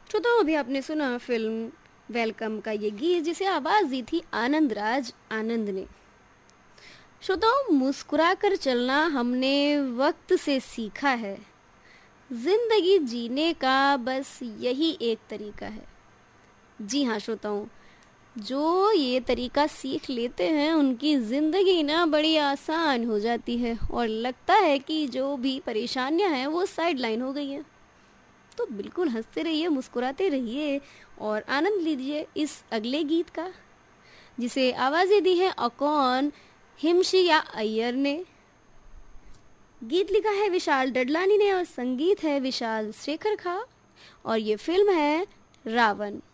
श्रोताओं, अभी आपने सुना फिल्म वेलकम का ये गीत जिसे आवाज दी थी आनंद राज आनंद ने। श्रोताओं, मुस्कुराकर चलना हमने वक्त से सीखा है। जिंदगी जीने का बस यही एक तरीका है। जी हाँ श्रोताओं, जो ये तरीका सीख लेते हैं उनकी ज़िंदगी ना बड़ी आसान हो जाती है और लगता है कि जो भी परेशानियां हैं वो साइड लाइन हो गई हैं। तो बिल्कुल हंसते रहिए, मुस्कुराते रहिए और आनंद लीजिए इस अगले गीत का, जिसे आवाज़ें दी है अकॉन हिमशिया अय्यर ने। गीत लिखा है विशाल डडलानी ने और संगीत है विशाल शेखर खा, और ये फिल्म है रावण।